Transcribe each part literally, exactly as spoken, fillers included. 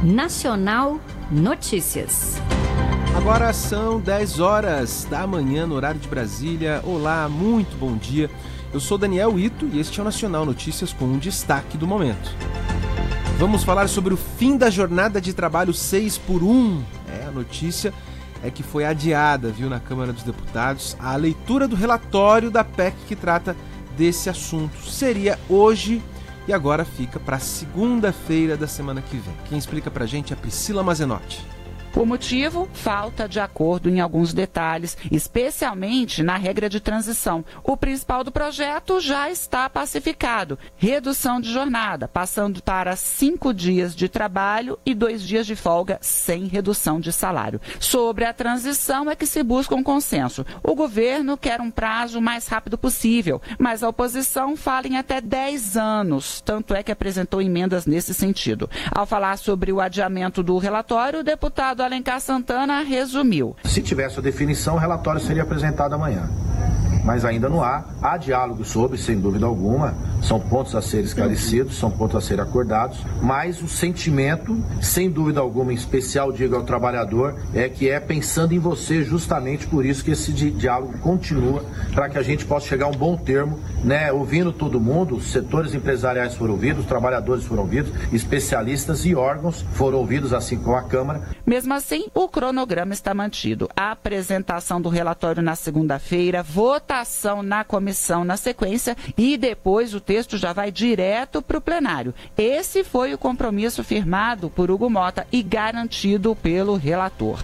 Nacional Notícias. Agora são dez horas da manhã no horário de Brasília. Olá, muito bom dia. Eu sou Daniel Ito e este é o Nacional Notícias com um destaque do momento. Vamos falar sobre o fim da jornada de trabalho seis por um. É, a notícia é que foi adiada, viu, na Câmara dos Deputados, a leitura do relatório da P E C que trata desse assunto. Seria hoje e agora fica para segunda-feira da semana que vem. Quem explica pra gente é a Priscila Mazenotti. O motivo? Falta de acordo em alguns detalhes, especialmente na regra de transição. O principal do projeto já está pacificado. Redução de jornada, passando para cinco dias de trabalho e dois dias de folga sem redução de salário. Sobre a transição é que se busca um consenso. O governo quer um prazo o mais rápido possível, mas a oposição fala em até dez anos. Tanto é que apresentou emendas nesse sentido. Ao falar sobre o adiamento do relatório, o deputado Alencar Santana resumiu. Se tivesse a definição, o relatório seria apresentado amanhã. Mas ainda não há. Há diálogo sobre, sem dúvida alguma. São pontos a ser esclarecidos, são pontos a ser acordados. Mas o sentimento, sem dúvida alguma, em especial, digo ao trabalhador, é que é pensando em você, justamente por isso que esse di- diálogo continua, para que a gente possa chegar a um bom termo, né? Ouvindo todo mundo, os setores empresariais foram ouvidos, os trabalhadores foram ouvidos, especialistas e órgãos foram ouvidos, assim como a Câmara. Mesmo assim, o cronograma está mantido. A apresentação do relatório na segunda-feira, votação na comissão na sequência e depois o texto já vai direto para o plenário. Esse foi o compromisso firmado por Hugo Mota e garantido pelo relator.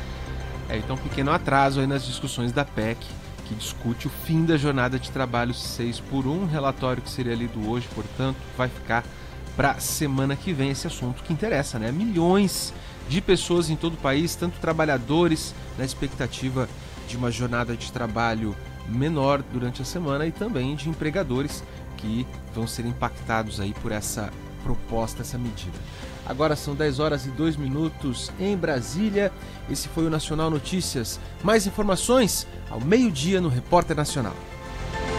É, então, um pequeno atraso aí nas discussões da P E C, que discute o fim da jornada de trabalho seis por um, relatório que seria lido hoje, portanto, vai ficar para semana que vem esse assunto que interessa, né? Milhões de pessoas em todo o país, tanto trabalhadores na expectativa de uma jornada de trabalho menor durante a semana e também de empregadores que vão ser impactados aí por essa proposta, essa medida. Agora são dez horas e dois minutos em Brasília. Esse foi o Nacional Notícias. Mais informações ao meio-dia no Repórter Nacional.